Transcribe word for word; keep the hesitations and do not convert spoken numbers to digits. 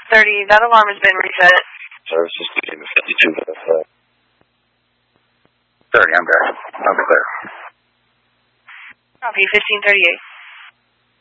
thirty, that alarm has been reset. Services begin with fifty-two. thirty, I'm back. I'm clear. Copy, fifteen thirty-eight.